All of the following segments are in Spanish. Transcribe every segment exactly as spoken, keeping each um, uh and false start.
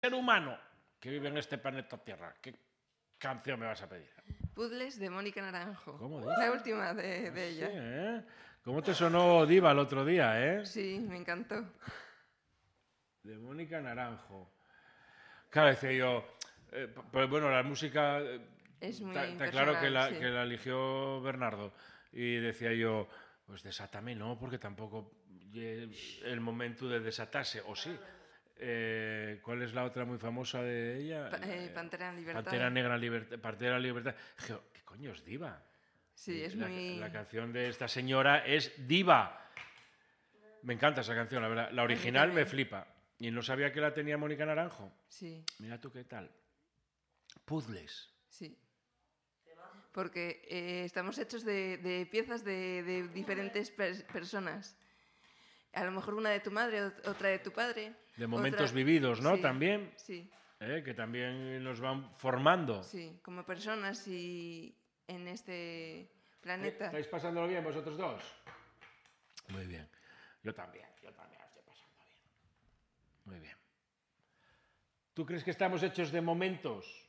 ser humano que vive en este planeta Tierra, ¿qué canción me vas a pedir? Puzzles de Mónica Naranjo. ¿Cómo dices? La última de, de ella. Sí, ¿eh? ¿Cómo te sonó Diva el otro día, eh? Sí, me encantó. De Mónica Naranjo. Claro, decía yo, eh, pero bueno, la música... Es muy Está claro que la, sí. que la eligió Bernardo. Y decía yo, pues desátame no, porque tampoco el momento de desatarse, o sí. Eh, ¿Cuál es la otra muy famosa de ella? Pa eh, Pantera en Libertad. Pantera Negra en Libertad. Pantera en Libertad. ¿Qué coño es Diva? Sí, es la, muy... La canción de esta señora es Diva. Me encanta esa canción, la verdad. La original me flipa. Y no sabía que la tenía Mónica Naranjo. Sí. Mira tú qué tal. Puzzles. Sí. Porque eh, estamos hechos de, de piezas de, de diferentes per personas. A lo mejor una de tu madre, otra de tu padre. De momentos otra... vividos, ¿no? Sí, También. Sí. Eh, que también nos van formando. Sí, como personas y en este planeta. ¿Estáis pasándolo bien vosotros dos? Muy bien. Yo también, yo también estoy pasando bien. Muy bien. ¿Tú crees que estamos hechos de momentos?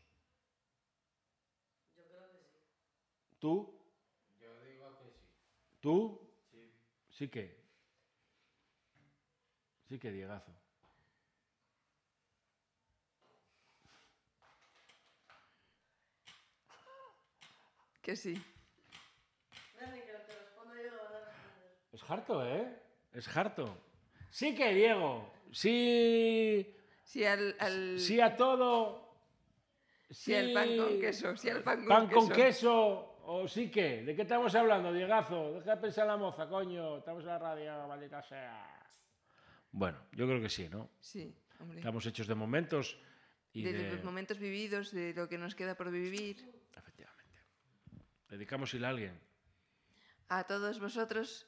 Yo creo que sí. ¿Tú? Yo digo que sí. ¿Tú? Sí. ¿Sí que? Sí que, Diegazo. Que sí. Dani, que te respondo yo, lo vas a responder. Es harto, ¿eh? Es harto. Sí que, Diego. Sí... Sí al... al... Sí a todo. Sí, sí al pan con queso. Sí al pan con pan queso. con queso. O sí que. ¿De qué estamos hablando, Diegazo? Deja de pensar la moza, coño. Estamos en la radio, maldita sea. Bueno, yo creo que sí, ¿no? Sí, hombre. Estamos hechos de momentos y de, de... de momentos vividos, de lo que nos queda por vivir. Efectivamente. Dedicámosle a alguien. A todos vosotros.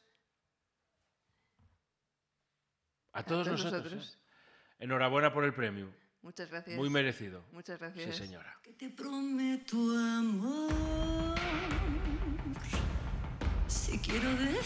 A todos, a todos nosotros. vosotros. ¿eh? Enhorabuena por el premio. Muchas gracias. Muy merecido. Muchas gracias. Sí, señora. Que te prometo amor. Si quiero decir